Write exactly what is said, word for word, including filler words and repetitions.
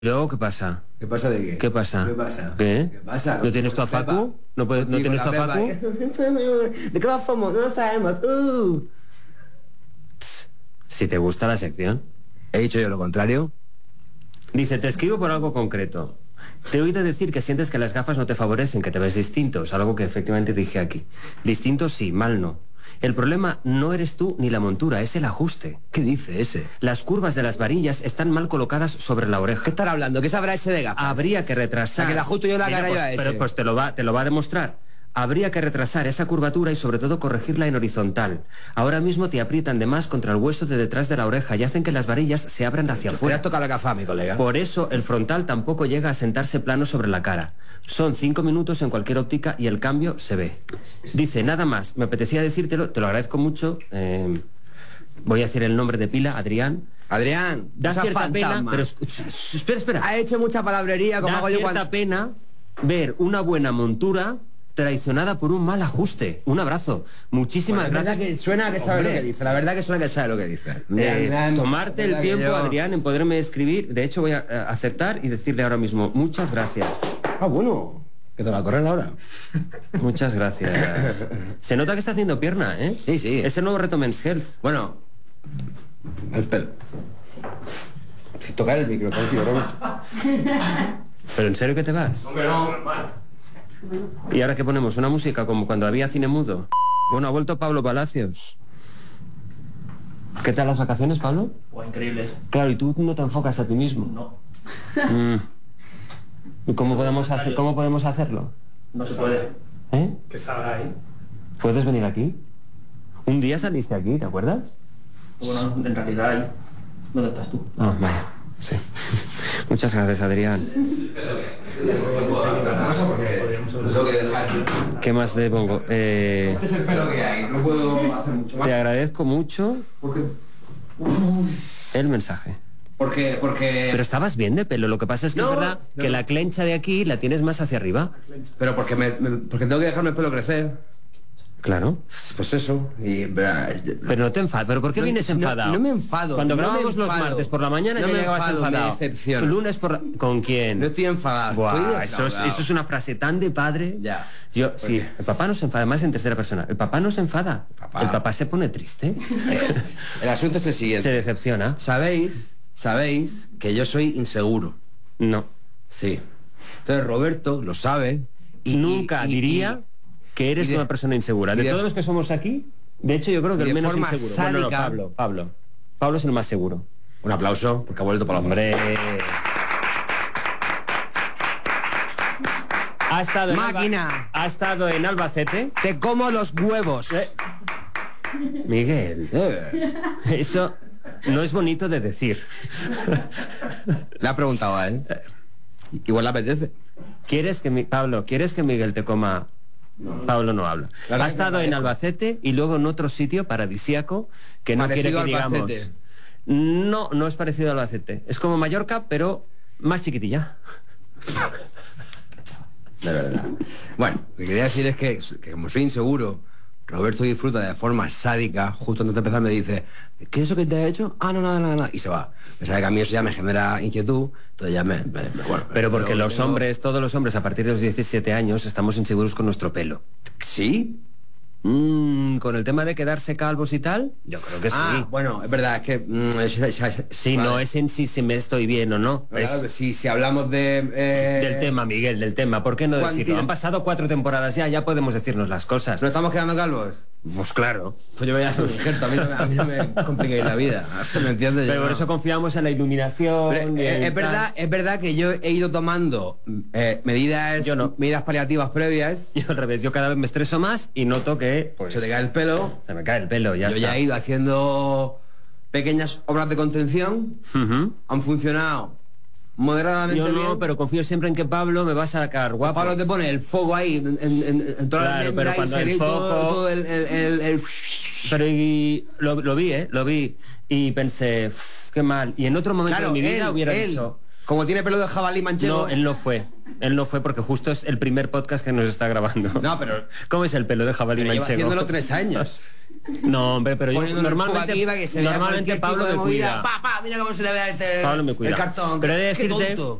Luego, ¿qué pasa? ¿Qué pasa de qué? ¿Qué pasa? ¿Qué pasa? ¿Qué? ¿Qué pasa? ¿No tienes tu a Facu? ¿No, puedes, ¿no tienes tu a Facu? ¿De qué vamos? No sabemos. Uh. Si te gusta la sección. ¿He dicho yo lo contrario? Dice, te escribo por algo concreto. Te he oído decir que sientes que las gafas no te favorecen, que te ves distinto. Es algo que efectivamente dije aquí. Distinto sí, mal no. El problema no eres tú ni la montura, es el ajuste. ¿Qué dice ese? Las curvas de las varillas están mal colocadas sobre la oreja. ¿Qué estará hablando? ¿Qué sabrá ese de gafas? Habría que retrasar... O sea, que le ajusto yo la Mira, cara pues, yo a ese. Pero pues te lo, va, te lo va a demostrar. Habría que retrasar esa curvatura y sobre todo corregirla en horizontal. Ahora mismo te aprietan de más contra el hueso de detrás de la oreja y hacen que las varillas se abran hacia afuera. ¿Te has tocado la gafa, mi colega? Por eso el frontal tampoco llega a sentarse plano sobre la cara. Son cinco minutos en cualquier óptica y el cambio se ve. Dice, nada más, me apetecía decírtelo, te lo agradezco mucho. Eh, voy a decir el nombre de pila, Adrián. Adrián, da cierta pena, pero espera, espera. Ha hecho mucha palabrería, como da hago yo cierta cuando... pena ver una buena montura traicionada por un mal ajuste. Un abrazo. Muchísimas Bueno, gracias. La verdad que suena que sabe Hombre. lo que dice. La verdad que suena que sabe lo que dice. Eh, Me- me han- tomarte el la verdad que tiempo, yo- Adrián, en poderme escribir. De hecho, voy a eh, aceptar y decirle ahora mismo muchas gracias. Ah, bueno. Que te va a correr ahora. Muchas gracias. Se nota que está haciendo pierna, ¿eh? Sí, sí. Es el nuevo reto Men's Health. Bueno, el pelo. Si tocar el micro, tío, Robert. ¿Pero en serio que te vas? Hombre, no, normal. ¿Y ahora qué ponemos? ¿Una música como cuando había cine mudo? Bueno, ha vuelto Pablo Palacios. ¿Qué tal las vacaciones, Pablo? Oh, increíbles. Claro, y tú no te enfocas a ti mismo. No. Mm. ¿Y cómo podemos, hacer, cómo podemos hacerlo? No se puede. ¿Eh? Que salga ahí. ¿Puedes venir aquí? Un día saliste aquí, ¿te acuerdas? Bueno, en realidad ahí. ¿Dónde estás tú? Ah, vaya. Sí. Muchas gracias, Adrián. ¿Qué más te pongo? Eh, Este es el pelo que hay, no puedo hacer mucho más. te agradezco mucho Porque... el mensaje. Porque... porque... Pero estabas bien de pelo. Lo que pasa es que No, es verdad no. que la clencha de aquí la tienes más hacia arriba. Pero porque, me, me- porque tengo que dejarme el pelo crecer. Claro. Pues eso. Y... Pero no te enfadas. ¿Pero por qué No, vienes no, enfadado? no me enfado, Cuando no me grabamos los enfado. martes por la mañana No ya me llegabas enfado, me enfadado. decepciona. Lunes por la... ¿Con quién? No estoy enfadado. Buah, estoy eso, es, defraudado. eso es una frase tan de padre. Ya. Yo, ¿Por sí, qué? el papá no se enfada, más en tercera persona. El papá no se enfada. Papá. El papá se pone triste. El asunto es el Se siguiente. decepciona. Sabéis, sabéis que yo soy inseguro. No. Sí. Entonces Roberto lo sabe. Y, Nunca y- y- diría que eres y de- una persona insegura. y De, de- todos los que somos aquí, de hecho yo creo que y el de menos forma inseguro. Bueno, no, sádica- Pablo, Pablo. Pablo es el más seguro. Un aplauso, porque ha vuelto para hombre. Hombre. Ha estado en Máquina. Alba- ha estado en Albacete. Te como los huevos. Miguel, Eh. eso no es bonito de decir. Le ha preguntado a él. Igual le apetece. ¿Quieres que mi... Pablo, ¿quieres que Miguel te coma? Pablo no habla. La verdad Ha que estado me en parezco. Albacete y luego en otro sitio paradisíaco que no Parecido quiere que a digamos. Albacete. No, no es parecido a Albacete. Es como Mallorca, pero más chiquitilla. De verdad. Bueno, lo que quería decir es que, que como soy inseguro, Roberto disfruta de forma sádica. Justo antes de empezar me dice, ¿qué es eso que te ha hecho? Ah, no, nada, nada, nada. Y se va. Me sabe que a mí eso ya me genera inquietud. Entonces ya me... me- me- bueno, Pero porque los tengo- hombres, todos los hombres a partir de los diecisiete años estamos inseguros con nuestro pelo. ¿Sí? Mm, con el tema de quedarse calvos y tal, yo creo que Ah, sí. bueno, es verdad, es que... mm, es- es- es- Sí, vale. no es en sí si me estoy bien o no. Claro, Es si, si hablamos de... eh, del tema, Miguel, del tema. ¿Por qué no Cuantía- decirlo? Han pasado cuatro temporadas ya, ya podemos decirnos las cosas. ¿No estamos quedando calvos? Pues claro. Pues yo voy a hacer un injerto, a mí no me, a mí no me compliquéis la vida. ¿Se me entiende? Pero Yo por no. eso confiamos en la iluminación. Pero, y eh, en es, verdad, tal. es verdad que yo he ido tomando eh, medidas, Yo no. medidas paliativas previas. Yo al revés, yo cada vez me estreso más y noto que pues, Se te cae el pelo. se me cae el pelo, ya yo está. ya he ido haciendo pequeñas obras de contención. Ujú. Han funcionado moderadamente Yo no, bien. pero confío siempre en que Pablo me va a sacar guapo. Pablo te pone el fuego ahí en, en, en- en toda Claro, la pero almendra y cuando se el ve todo, foco- todo el, el- el- el- Pero y lo, lo vi, ¿eh? Lo vi. Y pensé, "Uf, qué mal". Y en otro momento Claro, de mi vida él, hubiera él, dicho... Como tiene pelo de jabalí manchego. No, él no fue. Él no fue porque justo es el primer podcast que nos está grabando. No, pero- ¿Cómo es el pelo de jabalí Pero lleva manchego? haciéndolo tres años. No, hombre, pero yo Poniéndole el fuego normalmente, aquí para que se vea normalmente cualquier Pablo tipo de me movida. cuida. Pa, pa, mira cómo se le ve este, Pablo me cuida. el cartón. Pero he de Qué decirte tonto.